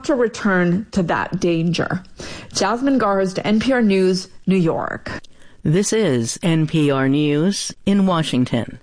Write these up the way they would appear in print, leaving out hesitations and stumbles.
to return to that danger. Jasmine Garza, NPR News, New York. This is NPR News in Washington.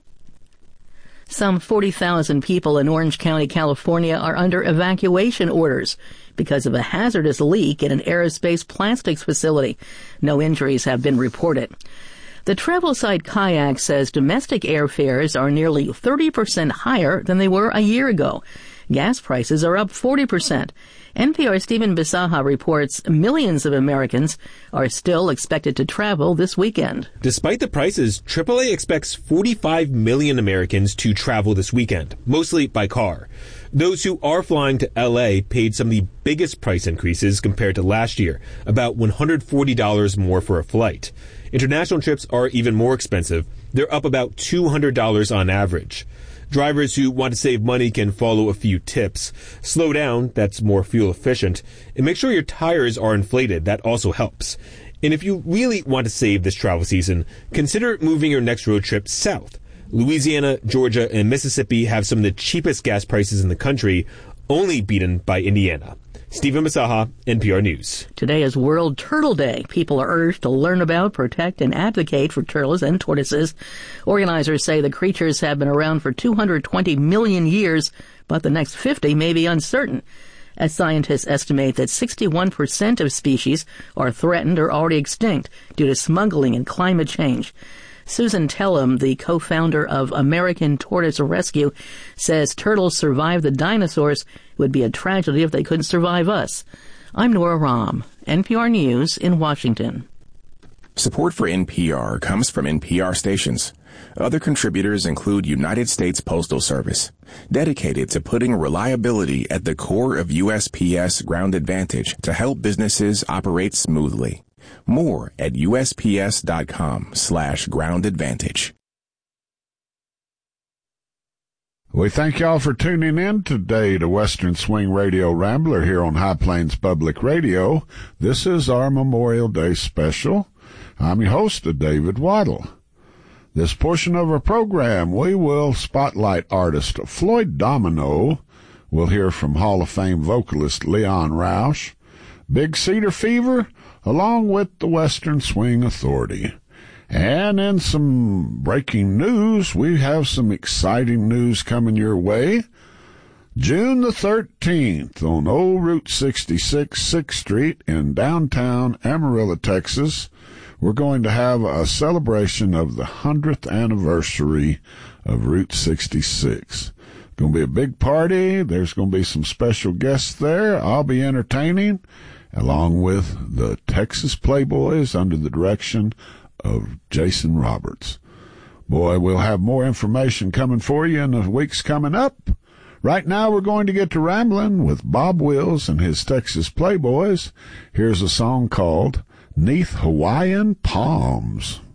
Some 40,000 people in Orange County, California are under evacuation orders because of a hazardous leak in an aerospace plastics facility. No injuries have been reported. The travel site Kayak says domestic airfares are nearly 30% higher than they were a year ago. Gas prices are up 40%. NPR's Stephen Bisaha reports millions of Americans are still expected to travel this weekend. Despite the prices, AAA expects 45 million Americans to travel this weekend, mostly by car. Those who are flying to L.A. paid some of the biggest price increases compared to last year, about $140 more for a flight. International trips are even more expensive. They're up about $200 on average. Drivers who want to save money can follow a few tips. Slow down, that's more fuel efficient, and make sure your tires are inflated, that also helps. And if you really want to save this travel season, consider moving your next road trip south. Louisiana, Georgia, and Mississippi have some of the cheapest gas prices in the country, only beaten by Indiana. Stephen Bisaha, NPR News. Today is World Turtle Day. People are urged to learn about, protect, and advocate for turtles and tortoises. Organizers say the creatures have been around for 220 million years, but the next 50 may be uncertain, as scientists estimate that 61% of species are threatened or already extinct due to smuggling and climate change. Susan Tellum, the co-founder of American Tortoise Rescue, says turtles survived the dinosaurs. It would be a tragedy if they couldn't survive us. I'm Nora Rahm, NPR News in Washington. Support for NPR comes from NPR stations. Other contributors include United States Postal Service, dedicated to putting reliability at the core of USPS Ground Advantage to help businesses operate smoothly. More at USPS.com/Ground Advantage. We thank y'all for tuning in today to Western Swing Radio Rambler here on High Plains Public Radio. This is our Memorial Day special. I'm your host, David Waddle. This portion of our program, we will spotlight artist Floyd Domino. We'll hear from Hall of Fame vocalist Leon Roush, Big Cedar Fever, along with the Western Swing Authority. And in some breaking news, we have some exciting news coming your way. June the 13th on Old Route 66, 6th Street in downtown Amarillo, Texas, we're going to have a celebration of the 100th anniversary of Route 66. Going to be a big party. There's going to be some special guests there. I'll be entertaining, along with the Texas Playboys under the direction of Jason Roberts. Boy, we'll have more information coming for you in the weeks coming up. Right now, we're going to get to rambling with Bob Wills and his Texas Playboys. Here's a song called "'Neath Hawaiian Palms."